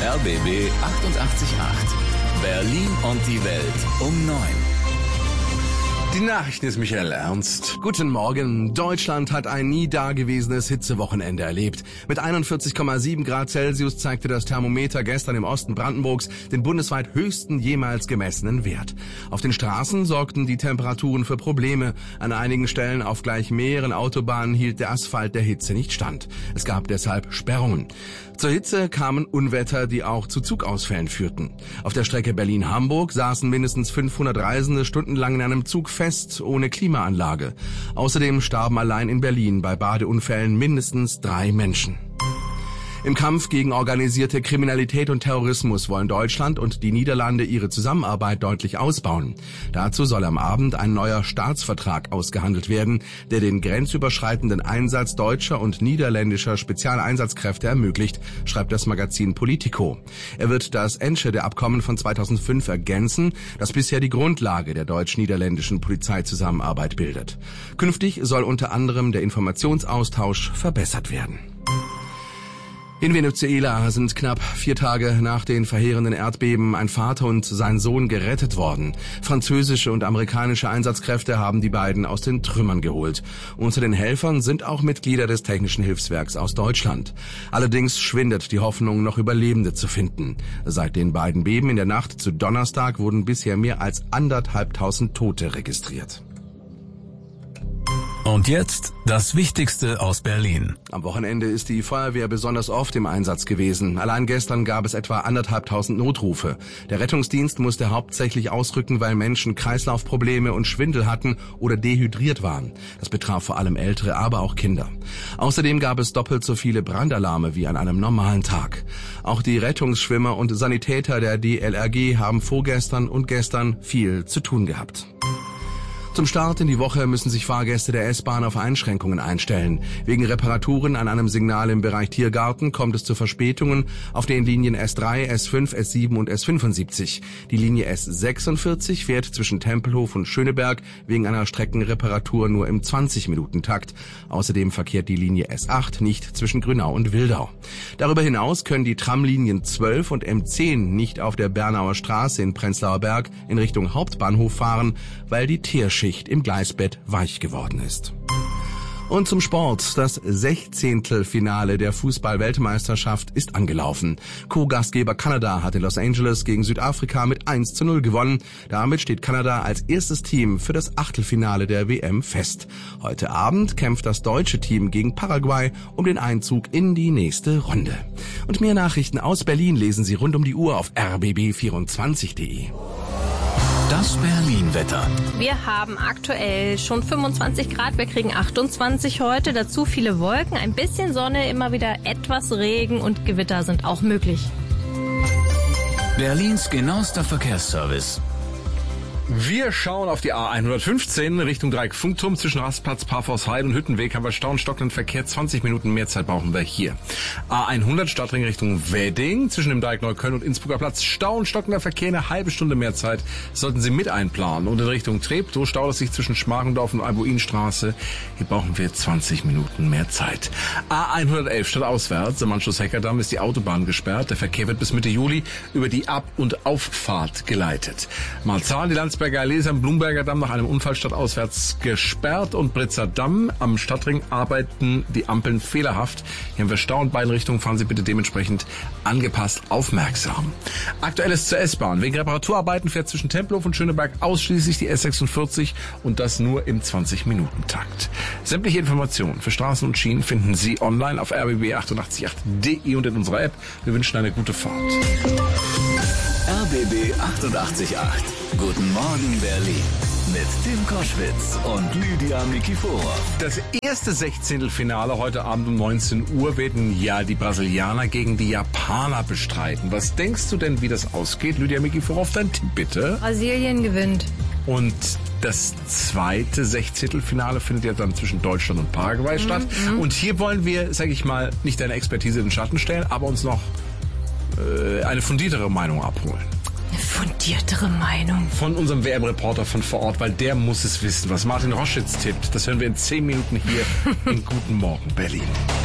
RBB 88.8. Berlin und die Welt um 9. Die Nachrichten ist Michael Ernst. Guten Morgen. Deutschland hat ein nie dagewesenes Hitzewochenende erlebt. Mit 41,7 Grad Celsius zeigte das Thermometer gestern im Osten Brandenburgs den bundesweit höchsten jemals gemessenen Wert. Auf den Straßen sorgten die Temperaturen für Probleme. An einigen Stellen auf gleich mehreren Autobahnen hielt der Asphalt der Hitze nicht stand. Es gab deshalb Sperrungen. Zur Hitze kamen Unwetter, die auch zu Zugausfällen führten. Auf der Strecke Berlin-Hamburg saßen mindestens 500 Reisende stundenlang in einem Zug fest, ohne Klimaanlage. Außerdem starben allein in Berlin bei Badeunfällen mindestens 3 Menschen. Im Kampf gegen organisierte Kriminalität und Terrorismus wollen Deutschland und die Niederlande ihre Zusammenarbeit deutlich ausbauen. Dazu soll am Abend ein neuer Staatsvertrag ausgehandelt werden, der den grenzüberschreitenden Einsatz deutscher und niederländischer Spezialeinsatzkräfte ermöglicht, schreibt das Magazin Politico. Er wird das Enschede-Abkommen von 2005 ergänzen, das bisher die Grundlage der deutsch-niederländischen Polizeizusammenarbeit bildet. Künftig soll unter anderem der Informationsaustausch verbessert werden. In Venezuela sind knapp 4 Tage nach den verheerenden Erdbeben ein Vater und sein Sohn gerettet worden. Französische und amerikanische Einsatzkräfte haben die beiden aus den Trümmern geholt. Unter den Helfern sind auch Mitglieder des Technischen Hilfswerks aus Deutschland. Allerdings schwindet die Hoffnung, noch Überlebende zu finden. Seit den beiden Beben in der Nacht zu Donnerstag wurden bisher mehr als 1.500 Tote registriert. Und jetzt das Wichtigste aus Berlin. Am Wochenende ist die Feuerwehr besonders oft im Einsatz gewesen. Allein gestern gab es etwa 1.500 Notrufe. Der Rettungsdienst musste hauptsächlich ausrücken, weil Menschen Kreislaufprobleme und Schwindel hatten oder dehydriert waren. Das betraf vor allem Ältere, aber auch Kinder. Außerdem gab es doppelt so viele Brandalarme wie an einem normalen Tag. Auch die Rettungsschwimmer und Sanitäter der DLRG haben vorgestern und gestern viel zu tun gehabt. Zum Start in die Woche müssen sich Fahrgäste der S-Bahn auf Einschränkungen einstellen. Wegen Reparaturen an einem Signal im Bereich Tiergarten kommt es zu Verspätungen auf den Linien S3, S5, S7 und S75. Die Linie S46 fährt zwischen Tempelhof und Schöneberg wegen einer Streckenreparatur nur im 20-Minuten-Takt. Außerdem verkehrt die Linie S8 nicht zwischen Grünau und Wildau. Darüber hinaus können die Tramlinien 12 und M10 nicht auf der Bernauer Straße in Prenzlauer Berg in Richtung Hauptbahnhof fahren, weil die Teerschicht im Gleisbett weich geworden ist. Und zum Sport. Das 16. Finale der Fußball-Weltmeisterschaft ist angelaufen. Co-Gastgeber Kanada hat in Los Angeles gegen Südafrika mit 1:0 gewonnen. Damit steht Kanada als erstes Team für das Achtelfinale der WM fest. Heute Abend kämpft das deutsche Team gegen Paraguay um den Einzug in die nächste Runde. Und mehr Nachrichten aus Berlin lesen Sie rund um die Uhr auf rbb24.de. Das Berlin-Wetter. Wir haben aktuell schon 25 Grad, wir kriegen 28 heute, dazu viele Wolken, ein bisschen Sonne, immer wieder etwas Regen und Gewitter sind auch möglich. Berlins genauester Verkehrsservice. Wir schauen auf die A115 Richtung Dreieck-Funkturm. Zwischen Rastplatz, Parforst-Heide und Hüttenweg haben wir stockenden Verkehr. 20 Minuten mehr Zeit brauchen wir hier. A100 Stadtring Richtung Wedding. Zwischen dem Dreieck Neukölln und Innsbrucker Platz stockender Verkehr. Eine halbe Stunde mehr Zeit sollten Sie mit einplanen. Und in Richtung Treptow staut es sich zwischen Schmargendorf und Albuinstraße. Hier brauchen wir 20 Minuten mehr Zeit. A111 stadtauswärts. Am Anschluss Heckerdamm ist die Autobahn gesperrt. Der Verkehr wird bis Mitte Juli über die Ab- und Auffahrt geleitet. Marzahn, die Landsberger Allee am Blumberger Damm nach einem Unfall stadtauswärts gesperrt und Britzer Damm am Stadtring arbeiten die Ampeln fehlerhaft. Hier haben wir Stau in beiden Richtungen. Fahren Sie bitte dementsprechend angepasst aufmerksam. Aktuelles zur S-Bahn. Wegen Reparaturarbeiten fährt zwischen Tempelhof und Schöneberg ausschließlich die S46 und das nur im 20-Minuten-Takt. Sämtliche Informationen für Straßen und Schienen finden Sie online auf rbb888.de und in unserer App. Wir wünschen eine gute Fahrt. RBB 88.8. Guten Morgen Berlin. Mit Tim Koschwitz und Lydia Nikiforov. Das erste 16. Finale heute Abend um 19 Uhr werden ja die Brasilianer gegen die Japaner bestreiten. Was denkst du denn, wie das ausgeht? Lydia Nikiforov, dein Tipp bitte. Brasilien gewinnt. Und das zweite 16. Finale findet ja dann zwischen Deutschland und Paraguay statt. Und hier wollen wir, sage ich mal, nicht deine Expertise in den Schatten stellen, aber uns noch eine fundiertere Meinung abholen. Eine fundiertere Meinung. Von unserem WM-Reporter von vor Ort, weil der muss es wissen. Was Martin Roschitz tippt, das hören wir in 10 Minuten hier in Guten Morgen Berlin.